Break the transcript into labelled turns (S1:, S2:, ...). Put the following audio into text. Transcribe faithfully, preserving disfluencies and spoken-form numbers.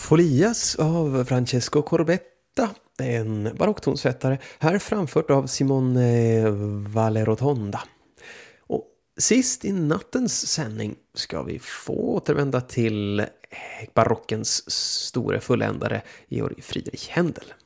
S1: Folias av Francesco Corbetta, en barocktonsättare, här framfört av Simone Valerotonda. Och sist i nattens sändning ska vi få återvända till barockens store fulländare Georg Friedrich Händel.